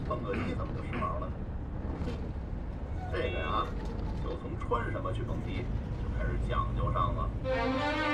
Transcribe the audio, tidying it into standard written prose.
蹦个迪怎么就时髦了呢？这个呀，就从穿什么去蹦迪就开始讲究上了。